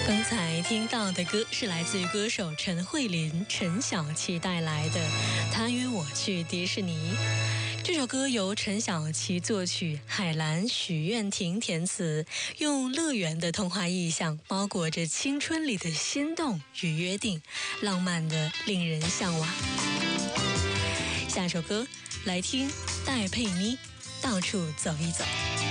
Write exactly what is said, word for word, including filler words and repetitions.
刚才听到的歌是来自于歌手陈慧琳、陈小琪带来的《他约我去迪士尼》。这首歌由陈小琪作曲，海兰、许愿婷填词，用乐园的童话意象包裹着青春里的心动与约定，浪漫的令人向往。下首歌来听戴佩妮《到处走一走》。